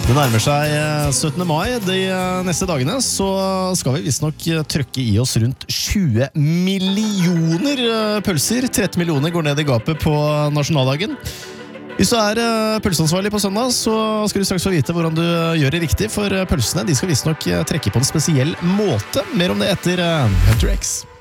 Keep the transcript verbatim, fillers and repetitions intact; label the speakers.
Speaker 1: Det nærmer seg syttende mai. De neste dagene så skal vi visstnok trykke i oss rundt tjue millioner pølser. tretten millioner går ned i gapet på nasjonaldagen. Hvis du er pølseansvarlig på søndag, så skal du straks få vite hvordan du gjør det riktig, for pølsene de skal visstnok trekke på en spesiell måte. Mer om det etter Hunter X.